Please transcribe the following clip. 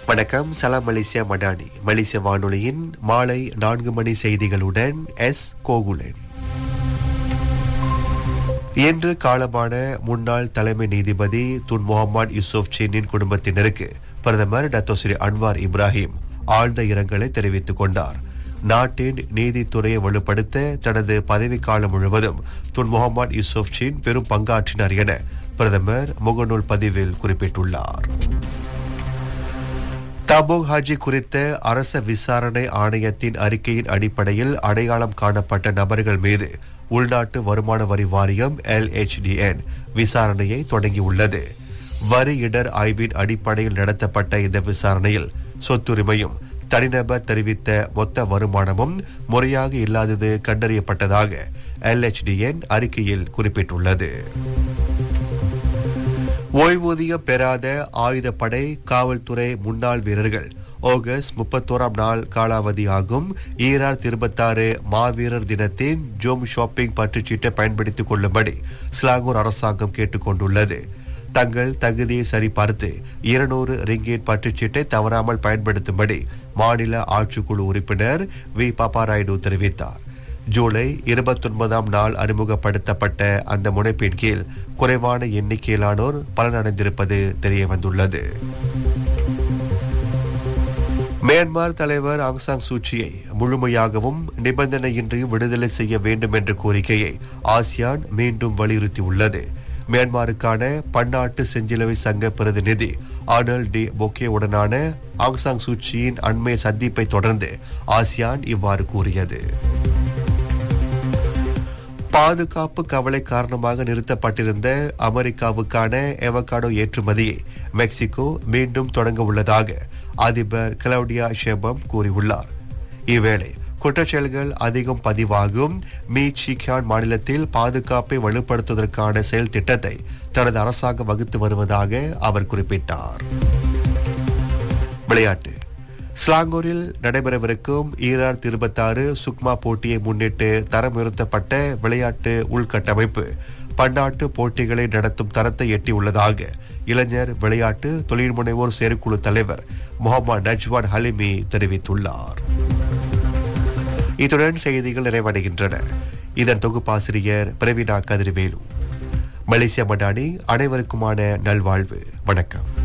வணக்கம். சலாம் மலேசியா மடானி. மலேசிய வானொலியின் மாலை 4 மணி செய்திகளுடன் எஸ் கோகுலன். இன்று காலமான முன்னாள் தலைமை நீதிபதி துன் முகமது யூசுப் சீனின் குடும்பத்தினருக்கு பிரதமர் டத்தோஸ்ரீ அன்வார் இப்ராஹிம் ஆழ்ந்த இரங்கலை தெரிவித்துக் கொண்டார். நாட்டின் நீதித்துறையை வலுப்படுத்த தனது பதவிக்காலம் முழுவதும் துன் முகமது யூசுப் சீன் பெரும் பங்காற்றினார் என பிரதமர் முகநூல் பதிவில் குறிப்பிட்டுள்ளார். தபோக் ஹாஜி குறித்த அரச விசாரணை ஆணையத்தின் அறிக்கையின் அடிப்படையில் அடையாளம் காணப்பட்ட நபர்கள் மீது உள்நாட்டு வருமான வரி வாரியம் LHDN விசாரணையை தொடங்கியுள்ளது. வரி இடர் ஆய்வின் அடிப்படையில் நடத்தப்பட்ட இந்த விசாரணையில் சொத்துரிமையும் தனிநபர் தெரிவித்த மொத்த வருமானமும் முறையாக இல்லாதது கண்டறியப்பட்டதாக LHDN அறிக்கையில் குறிப்பிட்டுள்ளது. ஓய்வூதியம் பெறாத ஆயுதப்படை காவல்துறை முன்னாள் வீரர்கள் ஆகஸ்ட் 31ஆம் நாள் காலாவதியாகும் 2026 மாவீரர் தினத்தின் ஜோம் ஷாப்பிங் பற்றுச்சீட்டை பயன்படுத்திக் கொள்ளும்படி ஸ்லாங்கூர் அரசாங்கம் கேட்டுக் கொண்டுள்ளது. தங்கள் தகுதியை சரிபார்த்து 200 ரிங்கேட் பற்றுச்சீட்டை தவறாமல் பயன்படுத்தும்படி மாநில ஆட்சிக்குழு உறுப்பினர் வி பாப்பாராயுடு தெரிவித்தார். ஜூலை 29ஆம் நாள் அறிமுகப்படுத்தப்பட்ட அந்த முனைப்பின் கீழ் குறைவான எண்ணிக்கையிலானோர் பலனடைந்திருப்பது தெரியவந்துள்ளது. மியான்மர் தலைவர் ஆங் சான் சூச்சியை முழுமையாகவும் நிபந்தனையின்றி விடுதலை செய்ய வேண்டும் என்ற கோரிக்கையை ஆசியான் மீண்டும் வலியுறுத்தியுள்ளது. மியான்மருக்கான பன்னாட்டு செஞ்சிலுவை சங்க பிரதிநிதி ஆர்னல்ட் டி பொக்கேவுடனான ஆங் சான் சூச்சியின் அண்மைய சந்திப்பை தொடர்ந்து ஆசியான் இவ்வாறு கூறியது. பாதுகாப்பு கவலை காரணமாக நிறுத்தப்பட்டிருந்த அமெரிக்காவுக்கான எவகாடோ ஏற்றுமதியை மெக்சிகோ மீண்டும் தொடங்க உள்ளதாக அதிபர் கிளவுடியா ஷெபம் கூறியுள்ளார். இவ்வேளை குற்றச்செயல்கள் அதிகம் பதிவாகும் மீச்சிகான் மாநிலத்தில் பாதுகாப்பை வலுப்படுத்துவதற்கான செயல் திட்டத்தை தனது அரசாங்கம் வகுத்து வருவதாக அவர் குறிப்பிட்டார். விளையாட்டு. ஸ்லாங்கூரில் நடைபெறவிருக்கும் 2026 சுக்மா போட்டியை முன்னிட்டு தரம் உயர்த்தப்பட்ட விளையாட்டு உள்கட்டமைப்பு பன்னாட்டு போட்டிகளை நடத்தும் தரத்தை எட்டியுள்ளதாக இளைஞர் விளையாட்டு தொழில் முனைவோர் செயற்குழு தலைவர் முகமது நஜ்வான் ஹலிமி தெரிவித்துள்ளார். இத்துடன் செய்திகள் நிறைவடைகின்றன. இதன் தொகுப்பாசிரியர் பிரவீனா கதிர்வேலு. மலேசியா மடானி. அனைவருக்குமான நல்வாழ்வு. வணக்கம்.